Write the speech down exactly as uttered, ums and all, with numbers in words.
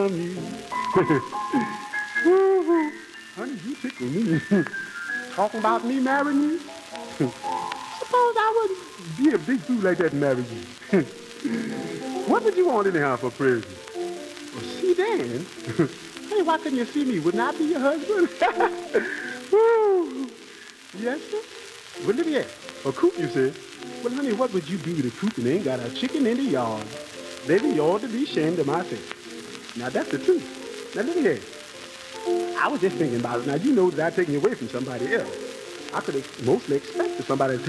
me. Woo-hoo. Honey, you tickle me. Talking about me marrying you? Suppose I wouldn't be a big fool like that and marry you. What would you want anyhow for present? Well, see then. Hey, why couldn't you see me? Wouldn't I be your husband? Woo. Yes, sir? Well, look at a coop, you said. Well, honey, what would you do with a coop and ain't got a chicken in the yard? Baby, you ought to be ashamed of myself. Now, that's the truth. Now, look here. I was just thinking about it. Now, you know that I've taken you away from somebody else. I could mostly expect that somebody